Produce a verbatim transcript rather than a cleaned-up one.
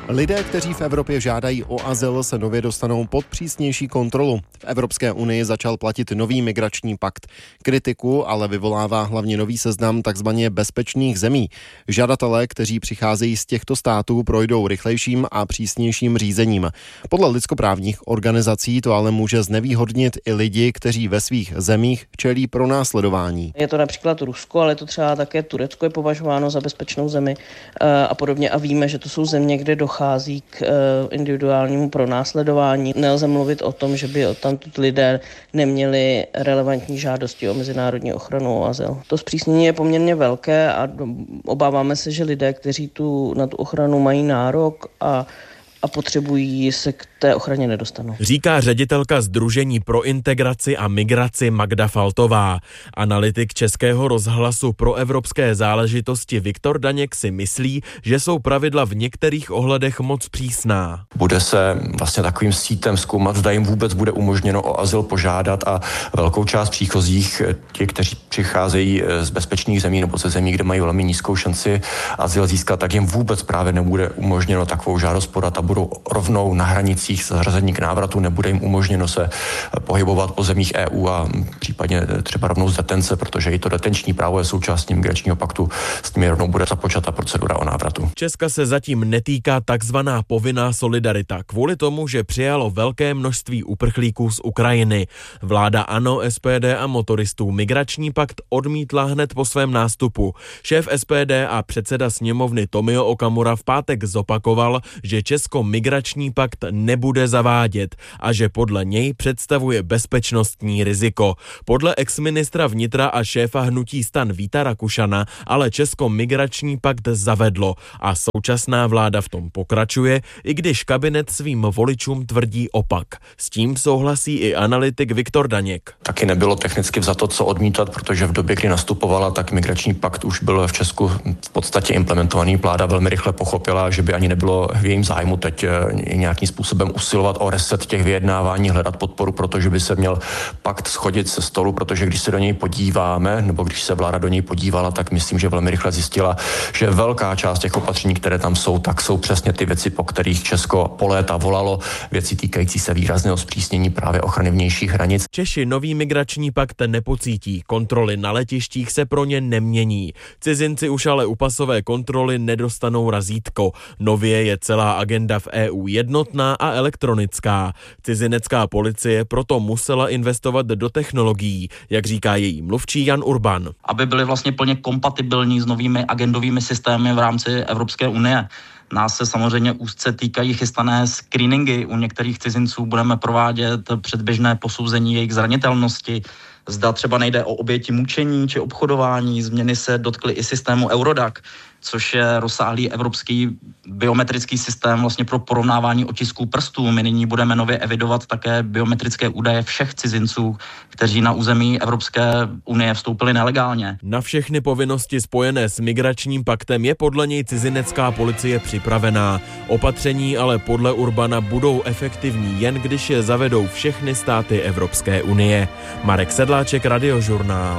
Lidé, kteří v Evropě žádají o azyl, se nově dostanou pod přísnější kontrolu. V Evropské unii začal platit nový migrační pakt. Kritiku ale vyvolává hlavně nový seznam takzvaně bezpečných zemí. Žadatelé, kteří přicházejí z těchto států, projdou rychlejším a přísnějším řízením. Podle lidskoprávních organizací to ale může znevýhodnit i lidi, kteří ve svých zemích čelí pronásledování. Je to například Rusko, ale to třeba také Turecko je považováno za bezpečnou zemi a podobně. A víme, že to jsou země, kde dochází k individuálnímu pronásledování. Nelze mluvit o tom, že by odtamtud lidé neměli relevantní žádosti o mezinárodní ochranu o azyl. To zpřísnění je poměrně velké a obáváme se, že lidé, kteří tu na tu ochranu mají nárok a a potřebují, se k té ochraně nedostanou. Říká ředitelka Sdružení pro integraci a migraci Magda Faltová. Analytik Českého rozhlasu pro evropské záležitosti Viktor Daněk si myslí, že jsou pravidla v některých ohledech moc přísná. Bude se vlastně takovým sítem zkoumat, zda jim vůbec bude umožněno o azyl požádat a velkou část příchozích, ti, kteří přicházejí z bezpečných zemí nebo ze zemí, kde mají velmi nízkou šanci azyl získat, tak jim vůbec právě nebude umožněno takovou žádost podat a budou rovnou na hranicích zařazení k návratu, nebude jim umožněno se pohybovat po zemích E U a případně třeba rovnou z detence, protože i to detenční právo je součástí migračního paktu, s tím rovnou bude započata procedura o návratu. Česka se zatím netýká takzvaná povinná solidarita kvůli tomu, že přijalo velké množství uprchlíků z Ukrajiny. Vláda ANO, S P D a motoristů migrační pakt odmítla hned po svém nástupu. Šéf S P D a předseda sněmovny Tomio Okamura v pátek zopakoval, že Česko migrační pakt nebude zavádět a že podle něj představuje bezpečnostní riziko. Podle exministra vnitra a šéfa hnutí STAN Víta Rakušana ale Česko migrační pakt zavedlo a současná vláda v tom pokračuje, i když kabinet svým voličům tvrdí opak. S tím souhlasí i analytik Viktor Daněk. Taky nebylo technicky vzato co odmítat, protože v době, kdy nastupovala, tak migrační pakt už byl v Česku v podstatě implementovaný. Vláda velmi rychle pochopila, že by ani nebylo v jejím zájmu teď nějakým způsobem usilovat o reset těch vyjednávání, hledat podporu, protože by se měl pakt schodit se stolu, protože když se do něj podíváme, nebo když se vláda do něj podívala, tak myslím, že velmi rychle zjistila, že velká část těch opatření, které tam jsou, tak jsou přesně ty věci, po kterých Česko po léta volalo, věci týkající se výrazného zpřísnění právě ochrany vnějších hranic. Češi nový migrační pakt nepocítí, kontroly na letištích se pro ně nemění. Cizinci už ale u pasové kontroly nedostanou razítko. Nově je celá agenda v E U jednotná a elektronická. Cizinecká policie proto musela investovat do technologií, jak říká její mluvčí Jan Urban. Aby byly vlastně plně kompatibilní s novými agendovými systémy v rámci Evropské unie. Nás se samozřejmě úzce týkají chystané screeningy. U některých cizinců budeme provádět předběžné posouzení jejich zranitelnosti. Zda třeba nejde o oběti mučení či obchodování. Změny se dotkly i systému Eurodac, což je rozsáhlý evropský biometrický systém vlastně pro porovnávání otisků prstů. My nyní budeme nově evidovat také biometrické údaje všech cizinců, kteří na území Evropské unie vstoupili nelegálně. Na všechny povinnosti spojené s migračním paktem je podle něj cizinecká policie připravená. Opatření ale podle Urbana budou efektivní jen když je zavedou všechny státy Evropské unie. Marek Sedláček, Radiožurnál.